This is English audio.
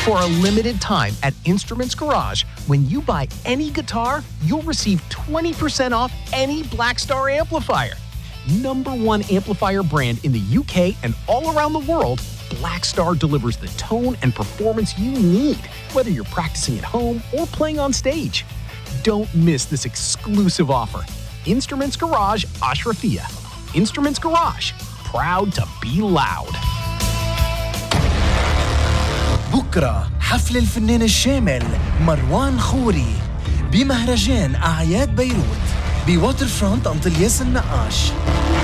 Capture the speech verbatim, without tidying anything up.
For a limited time at Instruments Garage, when you buy any guitar, you'll receive twenty percent off any Blackstar amplifier. Number one amplifier brand in the U K and all around the world, Blackstar delivers the tone and performance you need, whether you're practicing at home or playing on stage. Don't miss this exclusive offer. Instruments Garage, Ashrafia. Instruments Garage, proud to be loud. بكرة حفل الفنان الشامل مروان خوري بمهرجان أعياد بيروت بواتر فرونت أنطلياس النقاش.